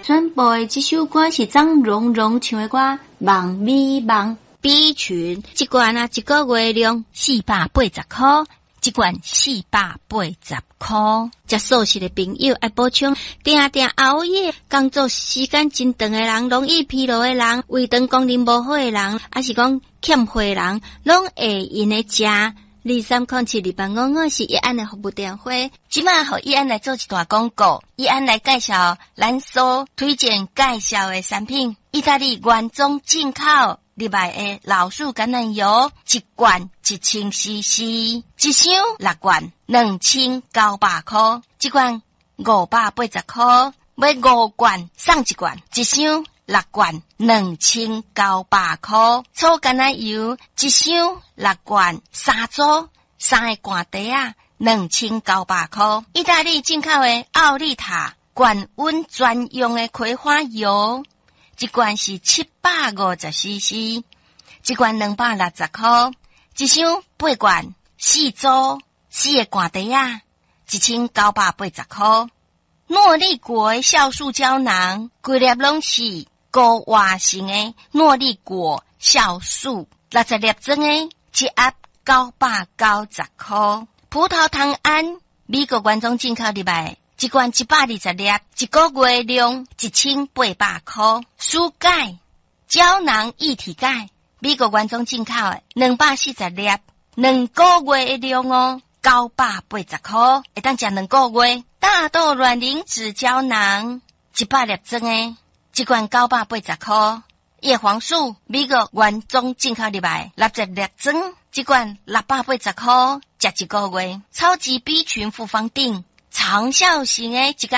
选播的这首歌是张蓉蓉唱的歌《梦美梦》。B 群一罐啊，一个月量480块，一罐480块。食素食的朋友爱补充，定定熬夜、工作时间真长的人，容易疲劳的人，胃肠功能无好的人，还是讲欠血的人，拢会用来食。23072855是义安的服务电话，即马互义安来做一段广告，义安来介绍咱所推荐介绍的产品，意大利原装进口入来的老树橄榄油，一罐1000cc， 一箱6罐2900块，一罐580块，买5罐送1罐，一箱6罐2900块，草橄榄油一箱6罐3组3个罐底啊2900块，意大利进口的奥利塔高温专用的葵花油，一罐是750cc， 一罐260块，一箱8罐4组4个罐底啊1980块，诺丽果的酵素胶囊，规粒拢是高活性的诺丽果酵素，60粒装的一盒990块。葡萄糖胺，美国原装进口入来，一罐120粒，一个月量1800块。舒钙胶囊一体钙，美国原装进口的240粒，2个月的量哦，980块，会当食2个月。大豆卵磷脂胶囊100粒装的，一罐980块。叶黄素，美国原装进口入来，60粒装，一罐680块，食1个月。超级 B 群复方定，长效型的一